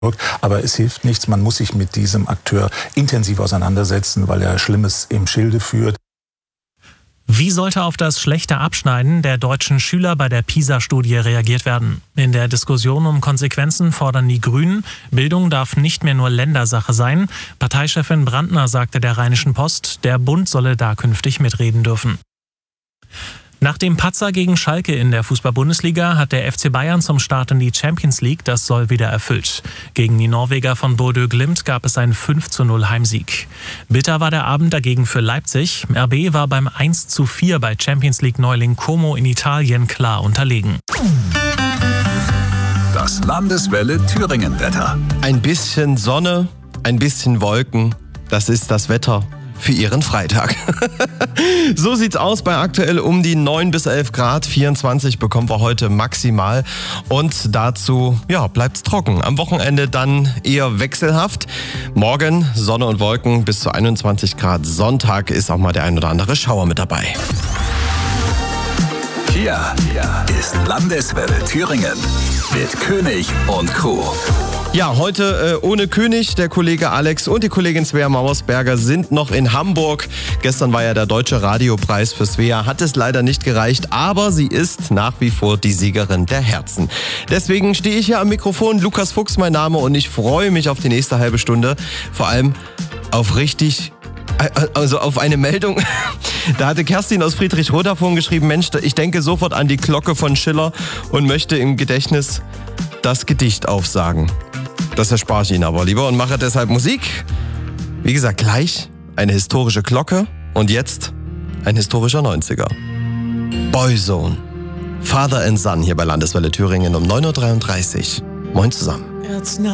Aber es hilft nichts, man muss sich mit diesem Akteur intensiv auseinandersetzen, weil er Schlimmes im Schilde führt. Wie sollte auf das schlechte Abschneiden der deutschen Schüler bei der PISA-Studie reagiert werden? In der Diskussion um Konsequenzen fordern die Grünen, Bildung darf nicht mehr nur Ländersache sein. Parteichefin Brandner sagte der Rheinischen Post, der Bund solle da künftig mitreden dürfen. Nach dem Patzer gegen Schalke in der Fußball-Bundesliga hat der FC Bayern zum Start in die Champions League das Soll wieder erfüllt. Gegen die Norweger von Bodø Glimt gab es einen 5:0 Heimsieg. Bitter war der Abend dagegen für Leipzig. RB war beim 1:4 bei Champions League-Neuling Como in Italien klar unterlegen. Das Landeswelle Thüringen-Wetter. Ein bisschen Sonne, ein bisschen Wolken, das ist das Wetter für Ihren Freitag. So sieht's aus bei aktuell um die 9 bis 11 Grad. 24 bekommen wir heute maximal. Und dazu bleibt's trocken. Am Wochenende dann eher wechselhaft. Morgen Sonne und Wolken bis zu 21 Grad. Sonntag ist auch mal der ein oder andere Schauer mit dabei. Hier ist Landeswelle Thüringen mit König und Crew. Ja, heute ohne König. Der Kollege Alex und die Kollegin Svea Mauersberger sind noch in Hamburg. Gestern war ja der Deutsche Radiopreis für Svea. Hat es leider nicht gereicht, aber sie ist nach wie vor die Siegerin der Herzen. Deswegen stehe ich hier am Mikrofon. Lukas Fuchs mein Name und ich freue mich auf die nächste halbe Stunde. Vor allem auf auf eine Meldung. Da hatte Kerstin aus Friedrichroda davon geschrieben, Mensch, ich denke sofort an die Glocke von Schiller und möchte im Gedächtnis das Gedicht aufsagen. Das erspare ich Ihnen aber lieber und mache deshalb Musik. Wie gesagt, gleich eine historische Glocke und jetzt ein historischer 90er. Boyzone, Father and Son hier bei Landeswelle Thüringen um 9:33 Uhr. Moin zusammen.